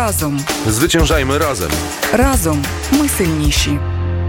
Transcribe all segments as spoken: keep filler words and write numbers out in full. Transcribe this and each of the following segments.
Разом. Зwyciężajmy разом. Разом ми сильніші.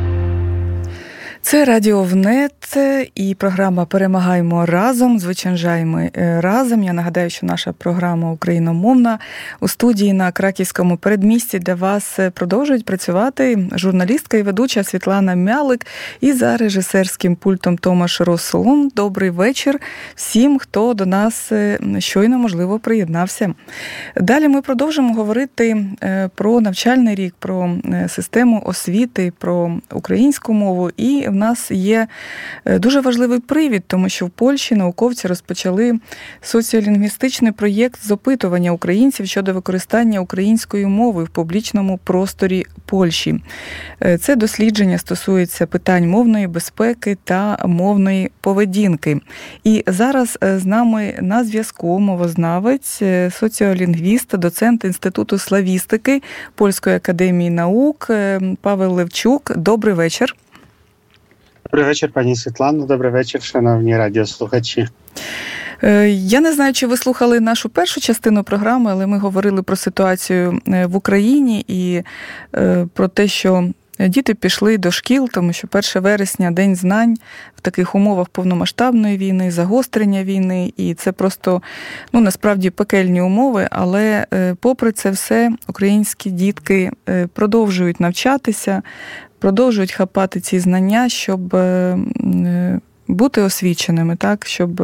Це Радіо ВНЕТ і програма «Перемагаємо разом», «Зwyciężajmy разом». Я нагадаю, що наша програма україномовна. У студії на Краківському передмісті для вас продовжують працювати журналістка і ведуча Світлана Мялик і за режисерським пультом Томаш Россолон. Добрий вечір всім, хто до нас щойно, можливо, приєднався. Далі ми продовжимо говорити про навчальний рік, про систему освіти, про українську мову. І в нас є дуже важливий привід, тому що в Польщі науковці розпочали соціолінгвістичний проєкт з опитування українців щодо використання української мови в публічному просторі Польщі. Це дослідження стосується питань мовної безпеки та мовної поведінки. І зараз з нами на зв'язку мовознавець, соціолінгвіст, доцент Інституту славістики Польської академії наук Павел Левчук. Добрий вечір. Добрий вечір, пані Світлано. Добрий вечір, шановні радіослухачі. Я не знаю, чи ви слухали нашу першу частину програми, але ми говорили про ситуацію в Україні і про те, що діти пішли до шкіл, тому що перше вересня – День знань в таких умовах повномасштабної війни, загострення війни. І це просто, ну, насправді, пекельні умови. Але попри це все, українські дітки продовжують навчатися, продовжують хапати ці знання, щоб бути освіченими, так, щоб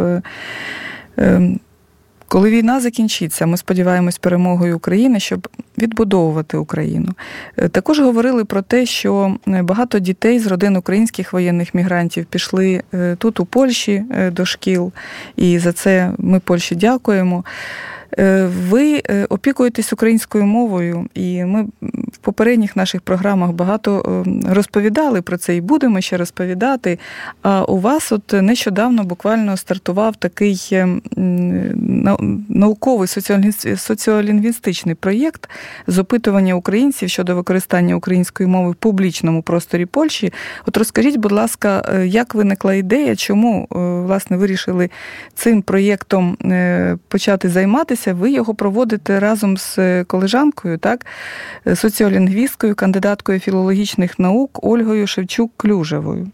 коли війна закінчиться, ми сподіваємось перемогою України, щоб відбудовувати Україну. Також говорили про те, що багато дітей з родин українських воєнних мігрантів пішли тут, у Польщі, до шкіл, і за це ми Польщі дякуємо. Ви опікуєтесь українською мовою, і ми в попередніх наших програмах багато розповідали про це і будемо ще розповідати. А у вас от нещодавно буквально стартував такий науковий соціолінгвістичний проєкт з опитування українців щодо використання української мови в публічному просторі Польщі. От розкажіть, будь ласка, як виникла ідея, чому, власне, вирішили цим проєктом почати займатися? Ви його проводите разом з колежанкою, так, соціолінгвісткою, кандидаткою філологічних наук Ольгою Шевчук-Клюжевою.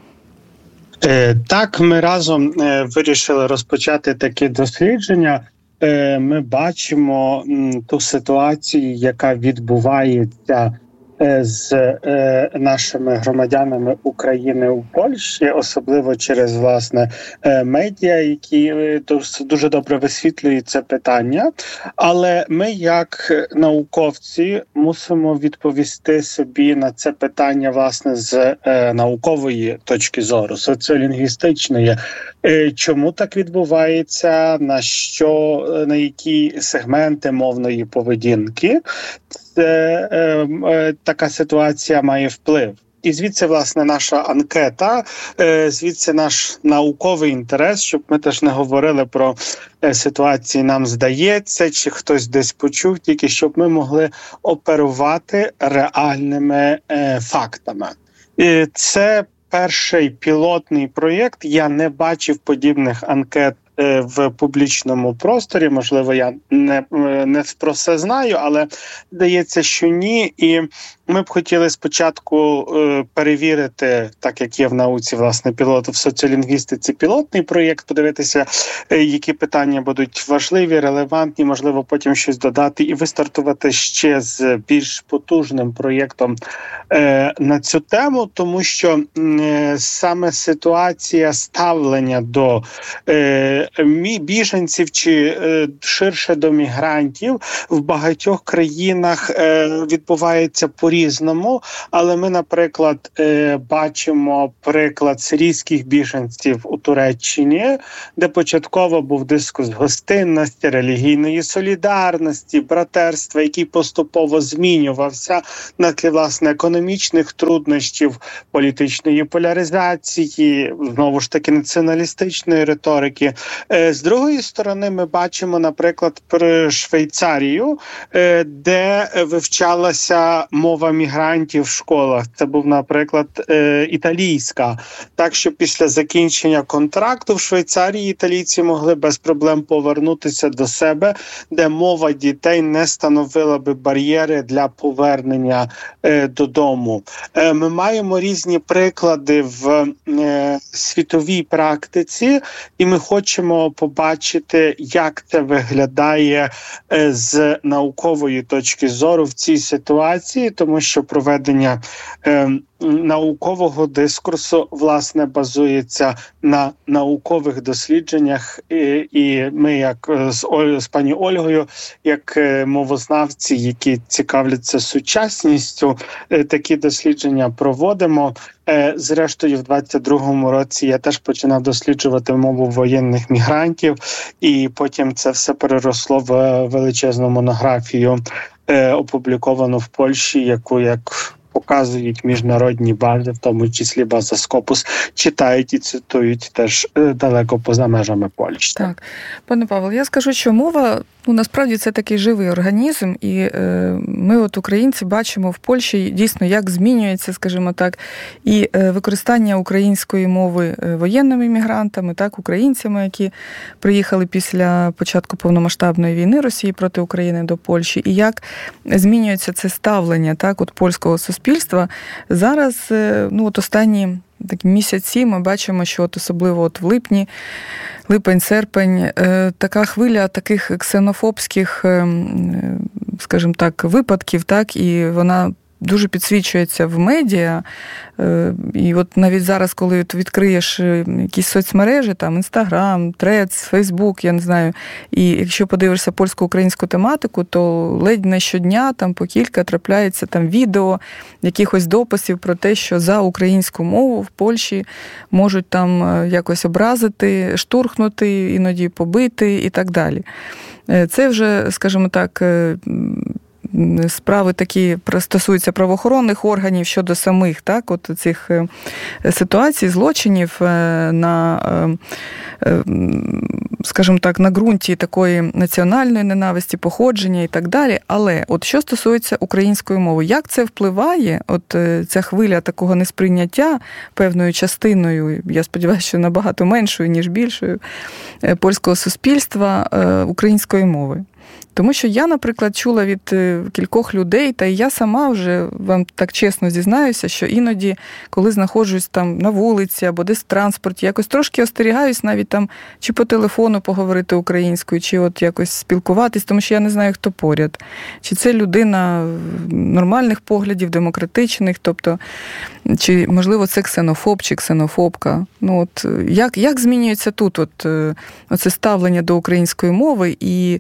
Так, ми разом вирішили розпочати такі дослідження. Ми бачимо ту ситуацію, яка відбувається з е, нашими громадянами України у Польщі, особливо через, власне, е, медіа, які е, дуже добре висвітлюють це питання. Але ми, як науковці, мусимо відповісти собі на це питання, власне, з е, наукової точки зору, соціолінгвістичної. Е, чому так відбувається, на що, на які сегменти мовної поведінки Це, е, е, така ситуація має вплив. І звідси, власне, наша анкета, е, звідси наш науковий інтерес, щоб ми теж не говорили про е, ситуації «нам здається», чи хтось десь почув, тільки щоб ми могли оперувати реальними е, фактами. І це перший пілотний проєкт. Я не бачив подібних анкет в публічному просторі, можливо, я не, не про це знаю, але здається, що ні. І ми б хотіли спочатку е, перевірити, так як є в науці, власне, пілот в соціолінгвістиці пілотний проєкт, подивитися, е, які питання будуть важливі, релевантні, можливо, потім щось додати і вистартувати ще з більш потужним проєктом е, на цю тему, тому що е, саме ситуація ставлення до е, біженців чи е, ширше до мігрантів в багатьох країнах е, відбувається по-різному, але ми, наприклад, е, бачимо приклад сирійських біженців у Туреччині, де початково був дискурс гостинності, релігійної солідарності, братерства, який поступово змінювався на тлі, власне, економічних труднощів, політичної поляризації, знову ж таки націоналістичної риторики. З другої сторони, ми бачимо, наприклад, про Швейцарію, де вивчалася мова мова мігрантів в школах. Це був, наприклад, італійська. Так що після закінчення контракту в Швейцарії італійці могли без проблем повернутися до себе, де мова дітей не становила би бар'єри для повернення додому. Ми маємо різні приклади в світовій практиці, і ми хочемо побачити, як це виглядає з наукової точки зору в цій ситуації, тому що проведення е, наукового дискурсу, власне, базується на наукових дослідженнях, і, і ми, як з, Оль, з пані Ольгою, як мовознавці, які цікавляться сучасністю, е, такі дослідження проводимо. Е, зрештою, в двадцять другому році я теж починав досліджувати мову воєнних мігрантів, і потім це все переросло в величезну монографію, е, опубліковану в Польщі, яку, як показують міжнародні бази, в тому числі база Scopus, читають і цитують теж далеко поза межами Польщі. Так, пане Павло, я скажу, що мова, ну, насправді це такий живий організм, і е, ми, от українці, бачимо в Польщі дійсно, як змінюється, скажімо так, і е, використання української мови воєнними мігрантами, так, українцями, які приїхали після початку повномасштабної війни Росії проти України до Польщі, і як змінюється це ставлення, так, от польського суспільства. Зараз, ну, от останні такі місяці ми бачимо, що от особливо от в липні, липень-серпень, така хвиля таких ксенофобських, скажімо так, випадків, так, і вона дуже підсвічується в медіа. І от навіть зараз, коли ти відкриєш якісь соцмережі, там Інстаграм, Трец, Фейсбук, я не знаю, і якщо подивишся польсько-українську тематику, то ледь не щодня там по кілька трапляється там відео, якихось дописів про те, що за українську мову в Польщі можуть там якось образити, штурхнути, іноді побити і так далі. Це вже, скажімо так, справи такі стосуються правоохоронних органів щодо самих, так, от цих ситуацій, злочинів на, скажімо так, на ґрунті такої національної ненависті, походження і так далі. Але от що стосується української мови, як це впливає, от ця хвиля такого несприйняття певною частиною, я сподіваюся, що набагато меншою, ніж більшою, польського суспільства української мови? Тому що я, наприклад, чула від кількох людей, та і я сама вже, вам так чесно зізнаюся, що іноді, коли знаходжусь там на вулиці або десь в транспорті, якось трошки остерігаюсь навіть там чи по телефону поговорити українською, чи от якось спілкуватись, тому що я не знаю, хто поряд. Чи це людина нормальних поглядів, демократичних, тобто, чи, можливо, це ксенофоб чи ксенофобка. Ну, от, як, як змінюється тут от, оце ставлення до української мови, і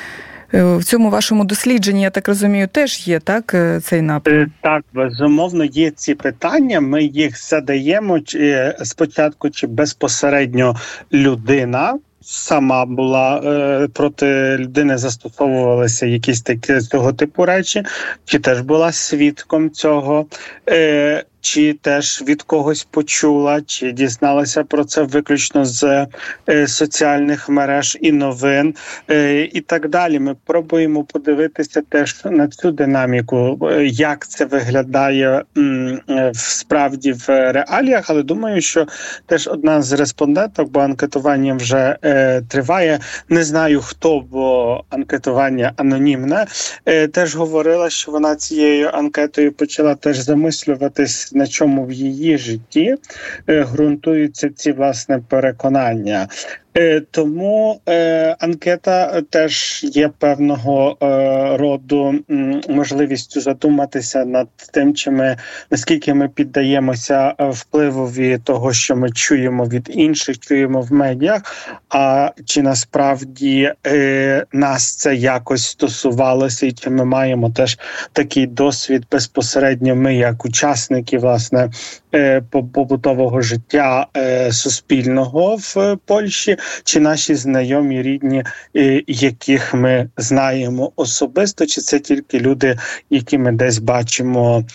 в цьому вашому дослідженні, я так розумію, теж є, так, цей напрям? Так, безумовно, є ці питання. Ми їх задаємо чи, спочатку, чи безпосередньо людина сама була, е, проти людини застосовувалися якісь такі цього типу речі, чи теж була свідком цього, е, чи теж від когось почула, чи дізналася про це виключно з е, соціальних мереж і новин, е, і так далі. Ми пробуємо подивитися теж на цю динаміку, е, як це виглядає м, е, справді в реаліях, але думаю, що теж одна з респонденток, бо анкетування вже е, триває, не знаю хто, бо анкетування анонімне, е, теж говорила, що вона цією анкетою почала теж замислюватись, на чому в її житті е, ґрунтуються ці, власне, переконання. Е, тому е, анкета теж є певного е, роду м, можливістю задуматися над тим, чи ми, наскільки ми піддаємося впливові того, що ми чуємо від інших, чуємо в медіях, а чи насправді е, нас це якось стосувалося, і чи ми маємо теж такий досвід безпосередньо ми, як учасники, власне, е, побутового життя е, суспільного в Польщі, чи наші знайомі, рідні, яких ми знаємо особисто, чи це тільки люди, які ми десь бачимо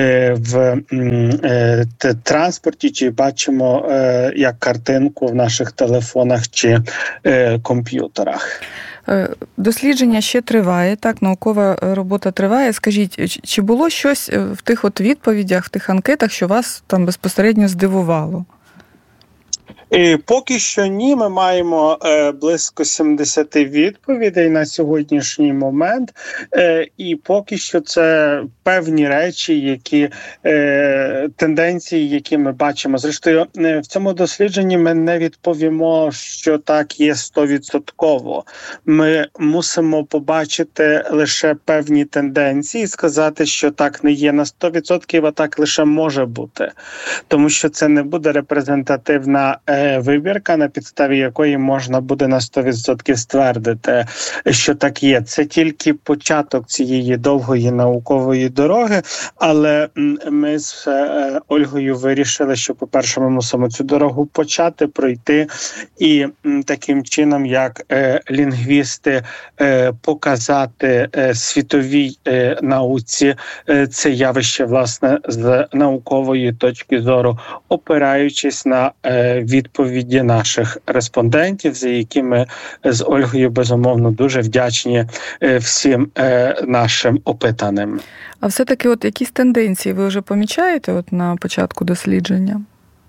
в транспорті, чи бачимо як картинку в наших телефонах чи комп'ютерах. Дослідження ще триває, так, наукова робота триває. Скажіть, чи було щось в тих от відповідях, в тих анкетах, що вас там безпосередньо здивувало? І поки що ні, ми маємо е, близько сімдесят відповідей на сьогоднішній момент, е, і поки що це певні речі, які е, тенденції, які ми бачимо. Зрештою, е, в цьому дослідженні ми не відповімо, що так є стовідсотково. Ми мусимо побачити лише певні тенденції і сказати, що так не є на сто відсотків, а так лише може бути. Тому що це не буде репрезентативна е, вибірка, на підставі якої можна буде на сто відсотків ствердити, що так є. Це тільки початок цієї довгої наукової дороги, але ми з Ольгою вирішили, що, по-перше, ми мусимо цю дорогу почати, пройти і таким чином, як лінгвісти, показати світовій науці це явище, власне, з наукової точки зору, опираючись на відповіді наших респондентів, за які ми з Ольгою, безумовно, дуже вдячні всім нашим опитаним. А все-таки от якісь тенденції ви вже помічаєте от на початку дослідження?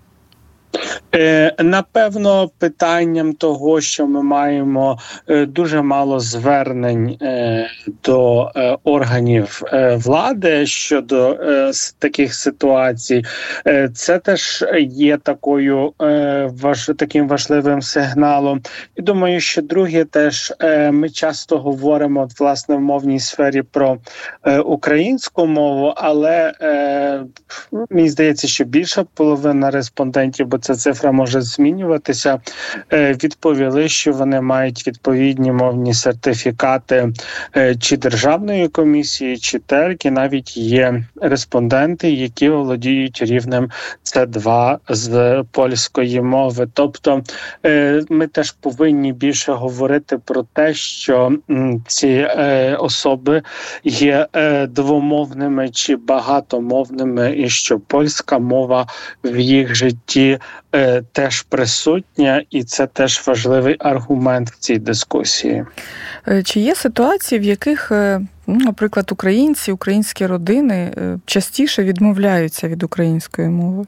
Напевно, питанням того, що ми маємо дуже мало звернень до органів влади щодо таких ситуацій, це теж є такою, таким важливим сигналом. І думаю, що друге теж, ми часто говоримо, власне, в мовній сфері про українську мову, але мені здається, що більша половина респондентів, бо ця цифра може змінюватися, відповіли, що вони мають відповідні мовні сертифікати чи Державної комісії, чи ТЕРК, і навіть є респонденти, які володіють рівнем Це два з польської мови. Тобто ми теж повинні більше говорити про те, що ці особи є двомовними чи багатомовними, і що польська мова в їх житті теж присутня, і це теж важливий аргумент в цій дискусії. Чи є ситуації, в яких, ну, наприклад, українці, українські родини частіше відмовляються від української мови?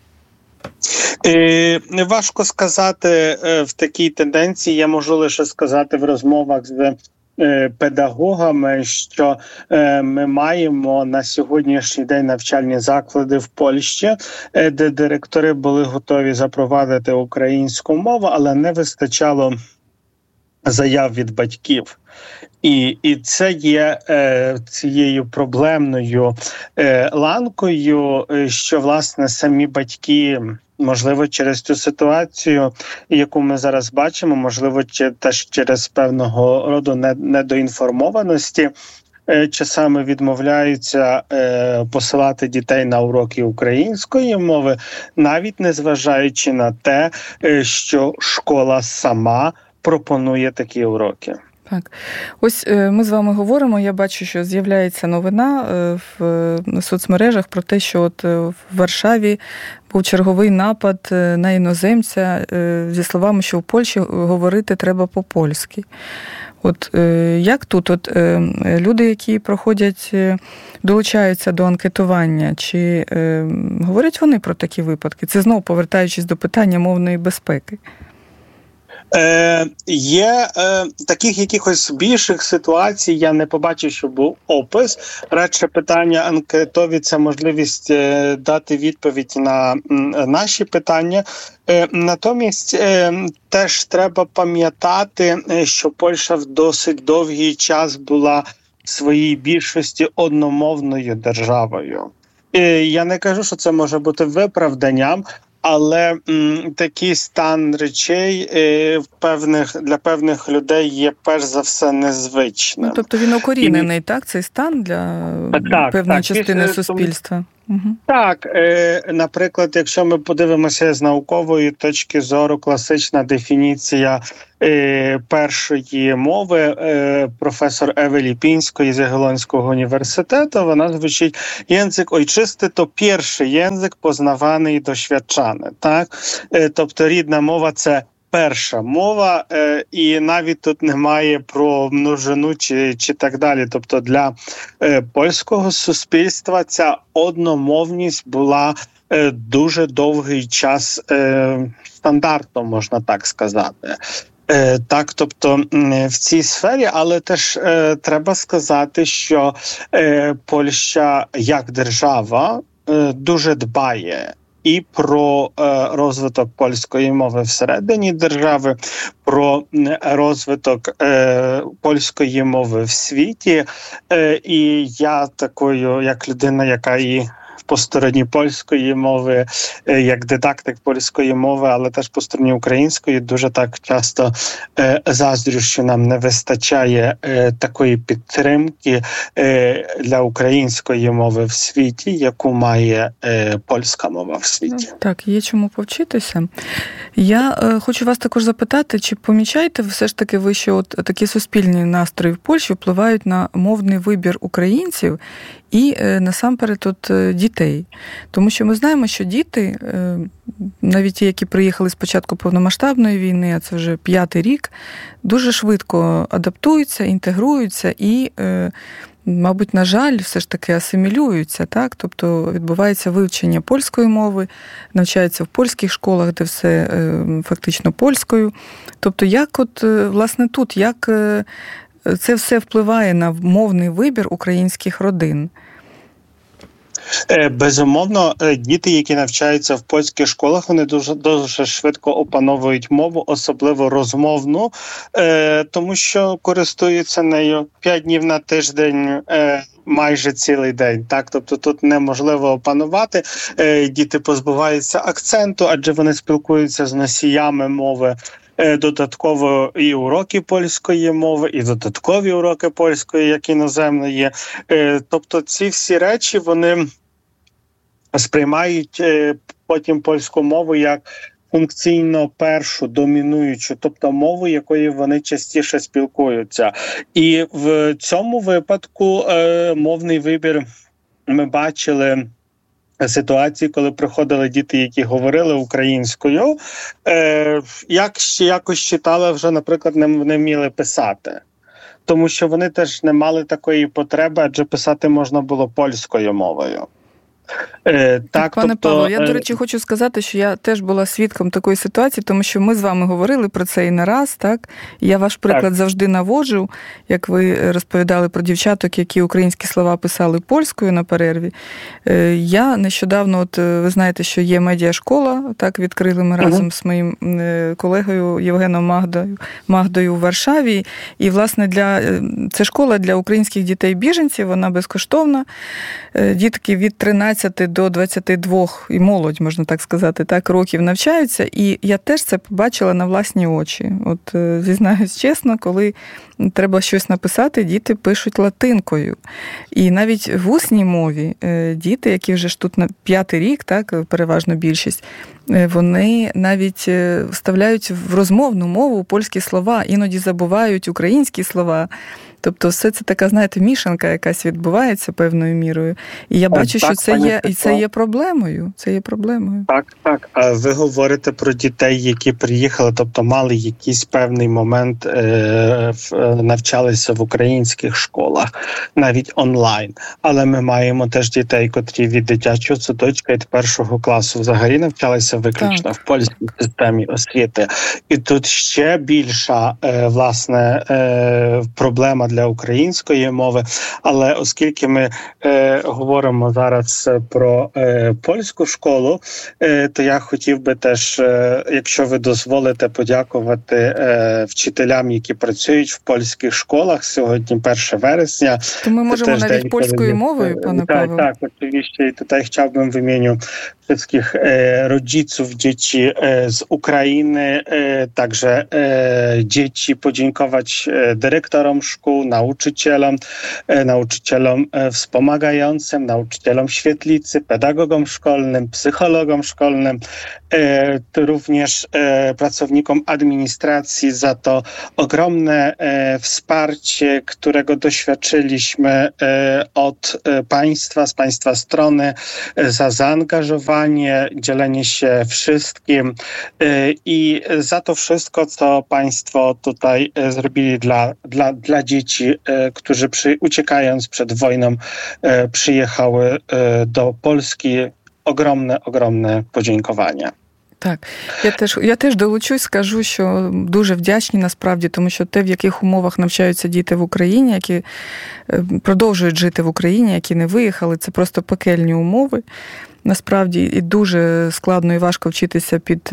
Е, важко сказати в такій тенденції. Я можу лише сказати в розмовах з педагогами, що е, ми маємо на сьогоднішній день навчальні заклади в Польщі, е, де директори були готові запровадити українську мову, але не вистачало заяв від батьків. І, і це є е, цією проблемною е, ланкою, що, власне, самі батьки, можливо, через цю ситуацію, яку ми зараз бачимо, можливо, теж через певного роду недоінформованості, часами відмовляються е, посилати дітей на уроки української мови, навіть незважаючи на те, що школа сама пропонує такі уроки. Так, ось ми з вами говоримо, я бачу, що з'являється новина в соцмережах про те, що от в Варшаві був черговий напад на іноземця зі словами, що в Польщі говорити треба по-польськи. От як тут от люди, які проходять, долучаються до анкетування, чи говорять вони про такі випадки? Це знову повертаючись до питання мовної безпеки. Е, є е, таких якихось більших ситуацій, я не побачив, що був опис. Радше питання анкетові – це можливість е, дати відповідь на м, наші питання. Е, натомість е, теж треба пам'ятати, що Польща в досить довгий час була в своїй більшості одномовною державою. Е, я не кажу, що це може бути виправданням, але м, такий стан речей е, в певних, для певних людей є перш за все незвичним. Ну, тобто він укорінений, І... так, цей стан для так, певної так, частини так, суспільства? Угу. Так, е, наприклад, якщо ми подивимося з наукової точки зору, класична дефініція е, першої мови е, професор Еви Ліпінської з Ягелонського університету, вона звучить: «Єнзик ойчисty to перший єнзик, познаваний і досвідчаний». Так? Е, тобто рідна мова – це перша мова, і навіть тут немає про множину чи, чи так далі. Тобто для польського суспільства ця одномовність була дуже довгий час стандартом, можна так сказати. Так, тобто в цій сфері, але теж е, треба сказати, що е, Польща як держава е, дуже дбає і про е, розвиток польської мови всередині держави, про розвиток е, польської мови в світі. Е, і я такою, як людина, яка і по стороні польської мови, як дидактик польської мови, але теж по стороні української, дуже так часто е, заздрю, що нам не вистачає е, такої підтримки е, для української мови в світі, яку має е, польська мова в світі. Так, є чому повчитися. Я е, хочу вас також запитати, чи помічаєте все ж таки ви, що от такі суспільні настрої в Польщі впливають на мовний вибір українців і насамперед от дітей. Тому що ми знаємо, що діти, навіть ті, які приїхали з початку повномасштабної війни, а це вже п'ятий рік, дуже швидко адаптуються, інтегруються і, мабуть, на жаль, все ж таки асимілюються, так? Тобто відбувається вивчення польської мови, навчаються в польських школах, де все фактично польською. Тобто як от, власне, тут, як це все впливає на мовний вибір українських родин? Безумовно, діти, які навчаються в польських школах, вони дуже, дуже швидко опановують мову, особливо розмовну, тому що користуються нею п'ять днів на тиждень, майже цілий день. Так? Тобто тут неможливо опанувати. Діти позбуваються акценту, адже вони спілкуються з носіями мови. Додатково і уроки польської мови, і додаткові уроки польської, як іноземної. Тобто ці всі речі, вони сприймають потім польську мову як функційно першу, домінуючу, тобто мову, якою вони частіше спілкуються. І в цьому випадку мовний вибір ми бачили ситуації, коли приходили діти, які говорили українською, е, як якось читали вже, наприклад, не, не вміли писати. Тому що вони теж не мали такої потреби, адже писати можна було польською мовою. Е, так, Пане тобто... Павло, я, до речі, хочу сказати, що я теж була свідком такої ситуації, тому що ми з вами говорили про це і не раз, так? Я ваш приклад так. завжди наводжу, як ви розповідали про дівчаток, які українські слова писали польською на перерві. Е, я нещодавно, от ви знаєте, що є медіашкола, так, відкрили ми разом угу. з моїм колегою Євгеном Магдою, Магдою в Варшаві. І, власне, для... це школа для українських дітей-біженців, вона безкоштовна. Дітки від тринадцяти до двадцяти двох, і молодь, можна так сказати, так, років навчаються. І я теж це побачила на власні очі. От, зізнаюсь чесно, коли треба щось написати, діти пишуть латинкою. І навіть в усній мові діти, які вже ж тут на п'ятий рік, так, переважно більшість, вони навіть вставляють в розмовну мову польські слова, іноді забувають українські слова. Тобто все це така, знаєте, мішанка якась відбувається певною мірою. І я бачу, так, що це є, і це є проблемою. Це є проблемою. Так, так. А ви говорите про дітей, які приїхали, тобто мали якийсь певний момент, е, навчалися в українських школах, навіть онлайн. Але ми маємо теж дітей, котрі від дитячого садочка і від першого класу взагалі навчалися виключно так. в польській системі освіти. І тут ще більша, е, власне, е, проблема для української мови, але оскільки ми е, говоримо зараз про е, польську школу, е, то я хотів би теж, е, якщо ви дозволите, подякувати е, вчителям, які працюють в польських школах. Сьогодні перше вересня. То ми можемо навіть день, польською мовою, пане Павло? Tak, tak, oczywiście. I tutaj chciałbym w imieniu wszystkich e, rodziców dzieci e, z Ukrainy, e, także e, dzieci podziękować e, dyrektorom szkół, zespołu, nauczycielom, nauczycielom wspomagającym, nauczycielom świetlicy, pedagogom szkolnym, psychologom szkolnym, również pracownikom administracji za to ogromne wsparcie, którego doświadczyliśmy od państwa, z państwa strony, za zaangażowanie, dzielenie się wszystkim i za to wszystko, co państwo tutaj zrobili dla, dla, dla dzieci, którzy przy, uciekając przed wojną przyjechały do Polski. Ogromне, ogromне подякування. Так, я теж, я теж долучусь, скажу, що дуже вдячні насправді, тому що те, в яких умовах навчаються діти в Україні, які продовжують жити в Україні, які не виїхали, це просто пекельні умови. Насправді і дуже складно і важко вчитися під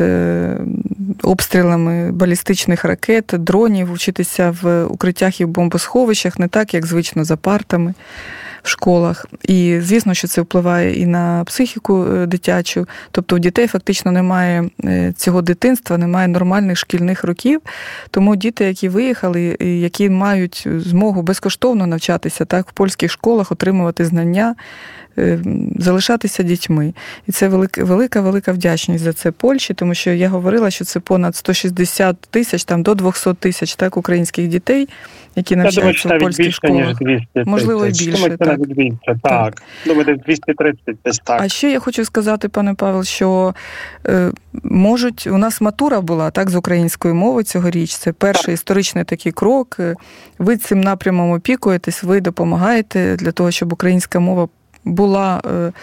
обстрілами балістичних ракет, дронів, вчитися в укриттях і в бомбосховищах, не так, як звично за партами в школах. І, звісно, що це впливає і на психіку дитячу. Тобто у дітей фактично немає цього дитинства, немає нормальних шкільних років. Тому діти, які виїхали, які мають змогу безкоштовно навчатися так, в польських школах, отримувати знання, залишатися дітьми. І це велика-велика вдячність за це Польщі, тому що я говорила, що це понад сто шістдесят тисяч, там до двісті тисяч так, українських дітей, які навчаються в польських школах. Можливо, і більше. Так, більше, так. Думаю, двісті тридцять десь так. А ще я хочу сказати, пане Павел, що е, можуть, у нас матура була так, з української мови цьогоріч, це перший так. історичний такий крок. Ви цим напрямом опікуєтесь, ви допомагаєте для того, щоб українська мова була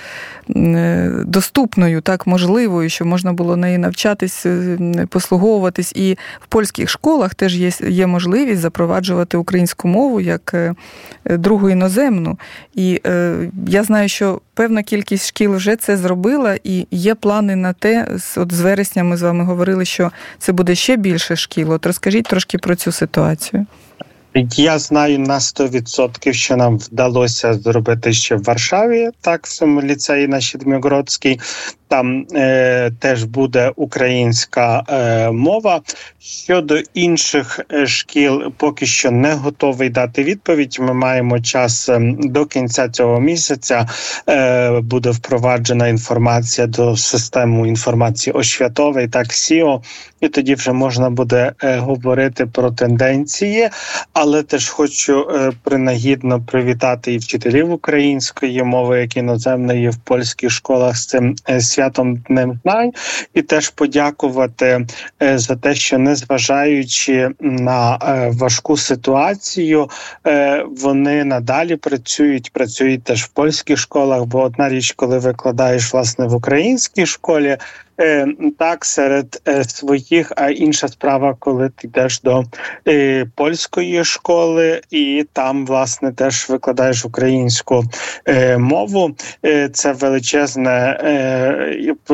доступною, так, можливою, щоб можна було неї навчатись, послуговуватись. І в польських школах теж є, є можливість запроваджувати українську мову як другу іноземну. І е, я знаю, що певна кількість шкіл вже це зробила, і є плани на те, от з вересня ми з вами говорили, що це буде ще більше шкіл. От розкажіть трошки про цю ситуацію. Я знаю на сто відсотків, що нам вдалося зробити ще в Варшаві, так, в цьому ліцеї на Щедмігородській. Там е, теж буде українська е, мова. Щодо інших е, шкіл, поки що не готовий дати відповідь. Ми маємо час е, до кінця цього місяця. Е, буде впроваджена інформація до системи інформації освітової, так, СІО, і тоді вже можна буде е, говорити про тенденції. Але теж хочу е, принагідно привітати і вчителів української мови, як іноземної в польських школах з цим е, святом Днем знань, і теж подякувати е, за те, що незважаючи на е, важку ситуацію, е, вони надалі працюють, працюють теж в польських школах, бо одна річ, коли викладаєш, власне, в українській школі, е, так, серед е, своїх, а інша справа, коли ти йдеш до е, польської школи і там, власне, теж викладаєш українську е, мову. Е, це величезне е,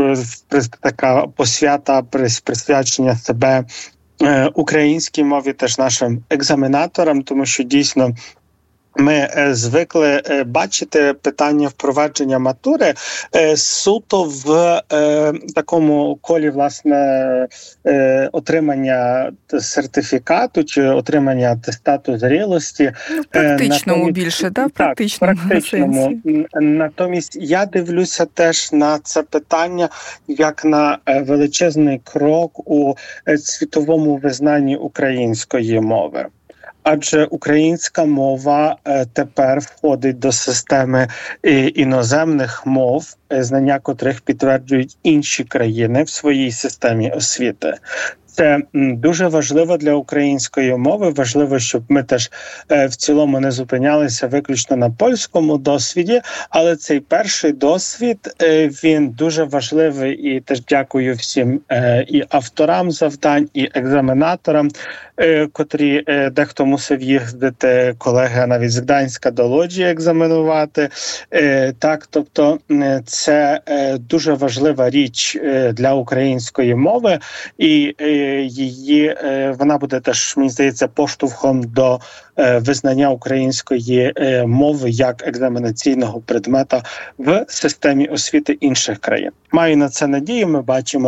така посвята, присвячення себе українській мові, теж нашим екзаменаторам, тому що дійсно ми звикли бачити питання впровадження матури суто в е, такому колі, власне, е, отримання сертифікату чи отримання атестату зрілості. Ну, в практичному Натомість, більше, да? В практичному, так, в практичному. Натомість я дивлюся теж на це питання як на величезний крок у світовому визнанні української мови. Адже українська мова тепер входить до системи іноземних мов, знання котрих підтверджують інші країни в своїй системі освіти. Це дуже важливо для української мови, важливо, щоб ми теж в цілому не зупинялися виключно на польському досвіді, але цей перший досвід, він дуже важливий, і теж дякую всім і авторам завдань, і екзаменаторам, котрі дехто мусив їздити, колеги навіть з Гданська до Лоджії екзаменувати. Так, тобто це дуже важлива річ для української мови, і її, вона буде теж, мені здається, поштовхом до визнання української мови як екзаменаційного предмета в системі освіти інших країн. Маю на це надію, ми бачимо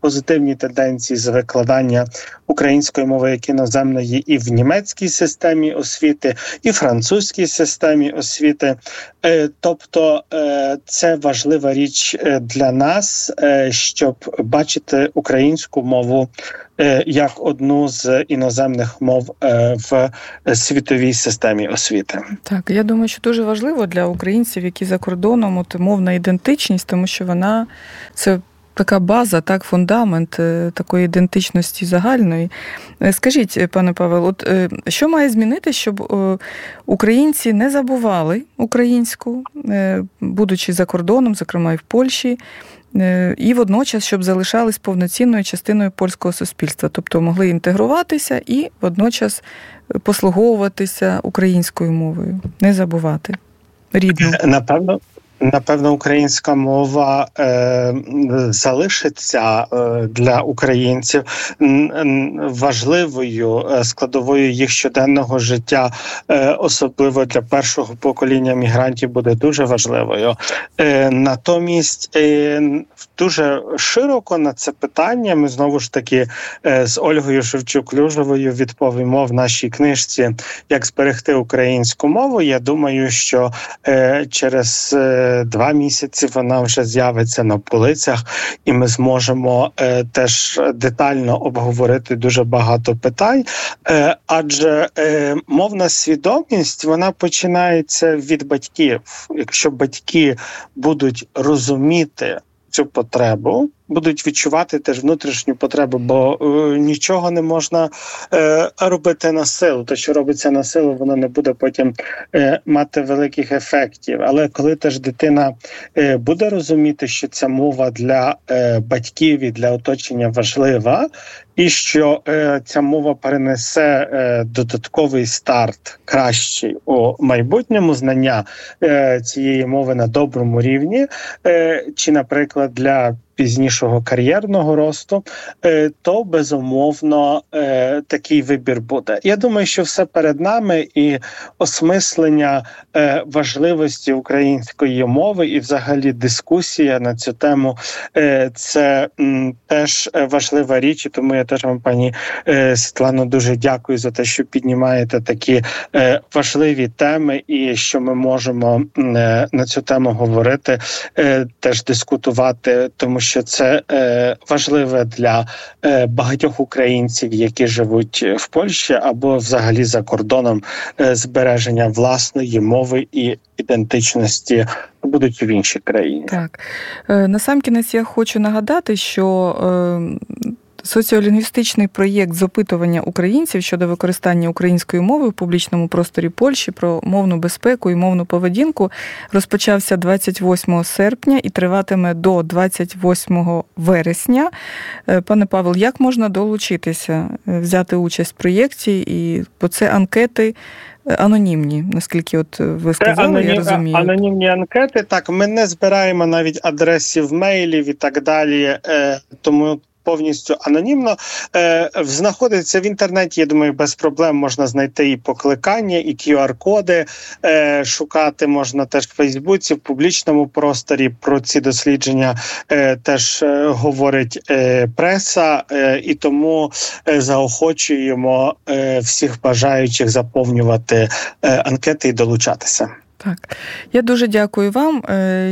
позитивні тенденції з викладання української мови як іноземної і в німецькій системі освіти, і в французькій системі освіти. Тобто це важлива річ для нас, щоб бачити українську мову як одну з іноземних мов в світовій системі освіти. Так, я думаю, що дуже важливо для українців, які за кордоном, от мовна ідентичність, тому що вона це така база, так, фундамент такої ідентичності загальної. Скажіть, пане Павел, от що має змінити, щоб українці не забували українську, будучи за кордоном, зокрема і в Польщі, і водночас, щоб залишались повноцінною частиною польського суспільства, тобто могли інтегруватися і водночас послуговуватися українською мовою, не забувати рідну? Напевно, Напевно, українська мова е, залишиться е, для українців важливою складовою їх щоденного життя, е, особливо для першого покоління мігрантів буде дуже важливою. Е, натомість е, дуже широко на це питання ми знову ж таки е, з Ольгою Шевчук-Люжевою відповімо в нашій книжці «Як зберегти українську мову». Я думаю, що е, через е, Два місяці вона вже з'явиться на полицях, і ми зможемо е, теж детально обговорити дуже багато питань. Е, адже е, мовна свідомість, вона починається від батьків. Якщо батьки будуть розуміти цю потребу, будуть відчувати теж внутрішню потребу, бо е, нічого не можна е, робити на силу. Те, що робиться на силу, воно не буде потім е, мати великих ефектів. Але коли теж дитина е, буде розуміти, що ця мова для е, батьків і для оточення важлива, і що е, ця мова перенесе е, додатковий старт кращий у майбутньому, знання е, цієї мови на доброму рівні, е, чи, наприклад, для пізнішого кар'єрного росту, то, безумовно, такий вибір буде. Я думаю, що все перед нами, і осмислення важливості української мови і взагалі дискусія на цю тему – це теж важлива річ, і тому я теж вам, пані Світлано, дуже дякую за те, що піднімаєте такі важливі теми і що ми можемо на цю тему говорити, теж дискутувати, тому що що це е, важливе для е, багатьох українців, які живуть в Польщі або взагалі за кордоном, е, збереження власної мови і ідентичності будуть в іншій країні. Так. Е, насамкінець я хочу нагадати, що е, соціолінгвістичний проєкт з опитування українців щодо використання української мови в публічному просторі Польщі про мовну безпеку і мовну поведінку розпочався двадцять восьмого серпня і триватиме до двадцять восьмого вересня. Пане Павел, як можна долучитися, взяти участь в проєкті? І бо це анкети анонімні, наскільки от ви сказали, анонім, я розумію. Анонімні анкети, так, ми не збираємо навіть адресів мейлів і так далі, тому повністю анонімно. Е, знаходиться в інтернеті, я думаю, без проблем можна знайти і покликання, і кью ар-коди. Е, шукати можна теж в Фейсбуці, в публічному просторі. Про ці дослідження е, теж е, говорить е, преса, е, і тому е, заохочуємо е, всіх бажаючих заповнювати е, анкети і долучатися. Так, я дуже дякую вам.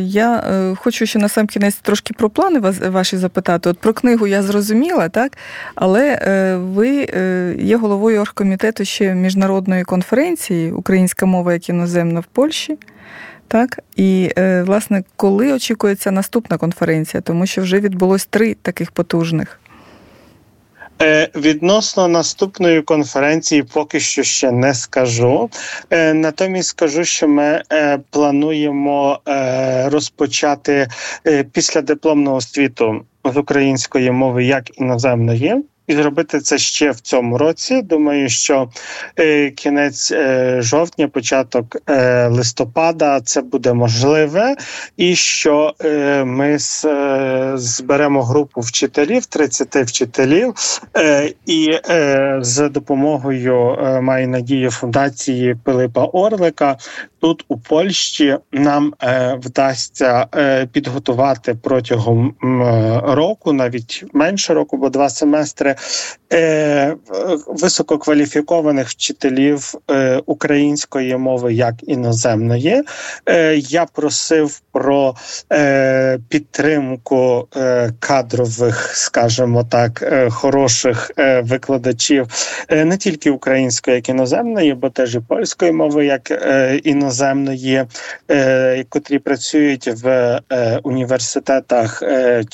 Я хочу ще на сам кінець трошки про плани вас, ваші запитати. От про книгу я зрозуміла, так? Але ви є головою оргкомітету ще міжнародної конференції «Українська мова як іноземна в Польщі». Так? І, власне, коли очікується наступна конференція? Тому що вже відбулось три таких потужних. Відносно наступної конференції поки що ще не скажу. Натомість скажу, що ми плануємо розпочати після дипломного освіту з української мови як іноземної. і зробити це ще в цьому році. Думаю, що кінець жовтня, початок листопада це буде можливе, і що ми зберемо групу вчителів, тридцять вчителів, і з допомогою, маю надію, фундації Пилипа Орлика тут у Польщі нам вдасться підготувати протягом року, навіть менше року, бо два семестри, висококваліфікованих вчителів української мови як іноземної. Я просив про підтримку кадрових, скажімо так, хороших викладачів не тільки української, як іноземної, бо теж і польської мови, як іноземної, котрі працюють в університетах